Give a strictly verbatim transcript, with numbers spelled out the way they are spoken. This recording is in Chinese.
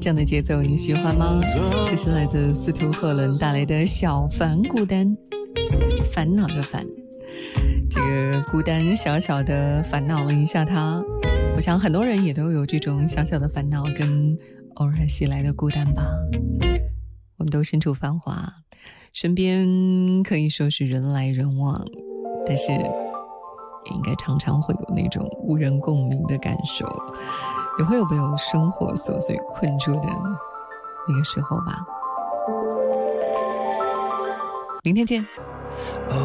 这样的节奏你喜欢吗？这是来自司徒赫伦带来的小烦孤单，烦恼的烦。这个孤单小小的烦恼了一下他，我想很多人也都有这种小小的烦恼跟偶尔袭来的孤单吧。我们都身处繁华，身边可以说是人来人往，但是也应该常常会有那种无人共鸣的感受，也会有被有生活琐碎困住的那个时候吧。明天见。